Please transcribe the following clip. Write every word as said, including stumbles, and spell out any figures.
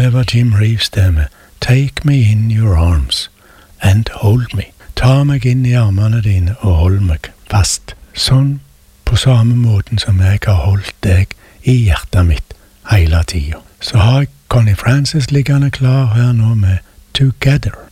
det var Jim Reeves stemme. Take me in your arms and hold me. Ta meg inn i armene dine og hold meg fast. Sånn på samme måten som jeg har holdt deg i hjertet mitt hele tiden. Så har jeg Connie Francis liggende klar her nå med Together.